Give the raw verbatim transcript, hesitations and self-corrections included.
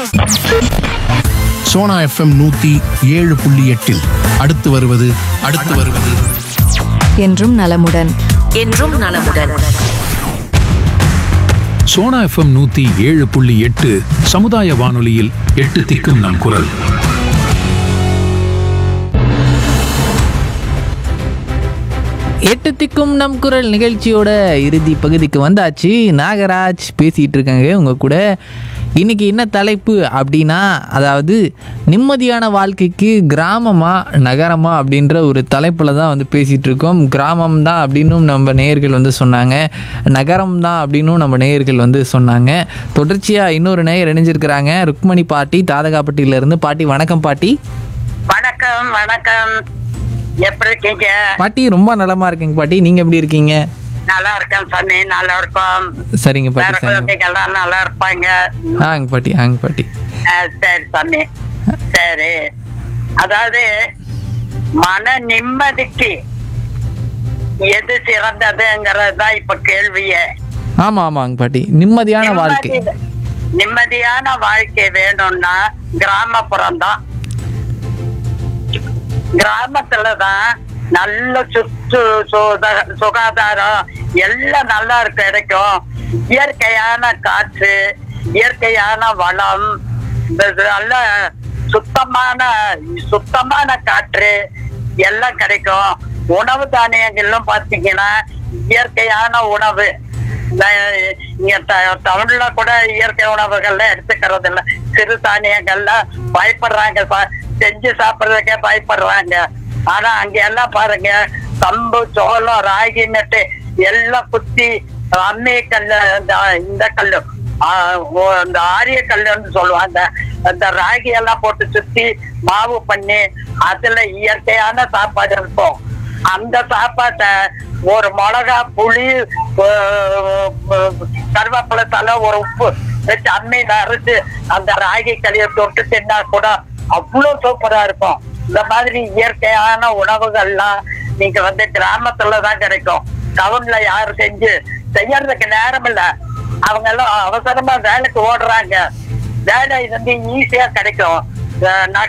Sona FM நூத்தி ஏழு புள்ளி எட்டில் அடுத்து வருவது அடுத்து வருவது என்றும் நலமுடன். என்றும் நலமுடன். சோனா எஃப்எம் நூத்தி ஏழு புள்ளி எட்டு சமுதாய வானொலியில் எட்டு திக்கும் நம் குரல். எட்டு திக்கும் நம் குரல் நிகழ்ச்சியோட இறுதி பகுதிக்கு வந்தாச்சு. நாகராஜ் பேசிகிட்டு இருக்காங்க உங்கள் கூட. இன்றைக்கி என்ன தலைப்பு அப்படின்னா, அதாவது நிம்மதியான வாழ்க்கைக்கு கிராமமா நகரமா அப்படின்ற ஒரு தலைப்பில் தான் வந்து பேசிகிட்டு இருக்கோம். கிராமம் தான் அப்படின்னும் நம்ம நேயர்கள் வந்து சொன்னாங்க, நகரம் தான் அப்படின்னும் நம்ம நேயர்கள் வந்து சொன்னாங்க. தொடர்ச்சியாக இன்னொரு நேயர் இணைஞ்சிருக்கிறாங்க, ருக்மணி பாட்டி தாதகாப்பட்டியிலேருந்து. பாட்டி வணக்கம். பாட்டி வணக்கம். வணக்கம். எப்படி இருக்கீங்க? பாட்டி ரொம்ப நலமா இருக்கீங்க பாட்டி, நீங்க எப்படி இருக்கீங்க? நல்லா இருக்கேன் சாமி, நல்லா இருக்கும். சரிங்க பாட்டி. வேற குழந்தைகள்லாம் நல்லா இருப்பாங்க. ஆங்க பாட்டி, ஆங்க பாட்டி. சரி சாமி, சரி. அதாவது மன நிம்மதிக்கு எது சிறந்ததுங்கிறது தான் இப்ப கேள்வியே. ஆமா ஆமாங்க பாட்டி, நிம்மதியான வாழ்க்கை. நிம்மதியான வாழ்க்கை வேணும்னா கிராமப்புறம் தான். கிராமத்துலதான் நல்ல சுற்று சுகாதாரம் எல்லாம் நல்லா கிடைக்கும். இயற்கையான காற்று, இயற்கையான வளம், நல்ல சுத்தமான சுத்தமான காற்று எல்லாம் கிடைக்கும். உணவு தானியங்களும் பாத்தீங்கன்னா இயற்கையான உணவு. தமிழ்ல கூட இயற்கை உணவுகள்ல எடுத்துக்கிறது இல்ல. சிறு தானியங்கள்ல பயப்படுறாங்க, செஞ்சு சாப்பிடுறதுக்கே பயப்படுறாங்க. ஆனா அங்க எல்லாம் பாருங்க, கம்பு, சோளம், ராகி நட்டு எல்லாம் குத்தி அம்மி கல்லு, இந்த கல்லு, இந்த ஆரிய கல்லுன்னு சொல்லுவாங்க, அந்த ராகி எல்லாம் போட்டு சுத்தி மாவு பண்ணி அதுல இயற்கையான சாப்பாடு இருக்கும். அந்த சாப்பாட்டை ஒரு மிளகா, புளி, கருவேப்பிலை தலை, ஒரு உப்பு வச்சு அம்மியில அரைச்சு அந்த ராகி களியை தொட்டு தின்னா கூட அவ்வளவு சூப்பரா இருக்கும். இந்த மாதிரி இயற்கையான உணவுகள்லாம் நீங்க வந்து கிராமத்துலதான் கிடைக்கும். டவுன்ல யாரும் செஞ்சு செய்யறதுக்கு நேரம் இல்ல. அவங்க எல்லாம் அவசரமா வேலைக்கு ஓடுறாங்க. வேலை வந்து ஈஸியா கிடைக்கும்.